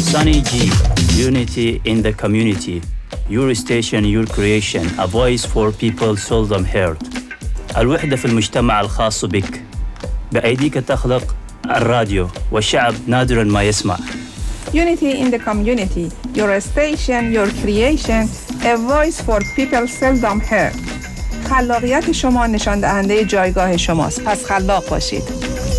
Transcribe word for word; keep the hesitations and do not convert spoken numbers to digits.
Sunny G, unity in the community. Your station, your creation, a voice for people seldom heard. الوحدة في المجتمع الخاص بك. بأيديك تخلق الراديو والشعب نادراً ما يسمع. Unity in the community, your station, your creation, a voice for people seldom heard. خلاقیت شما نشان دهنده جایگاه شماست. پس خلاق باشید.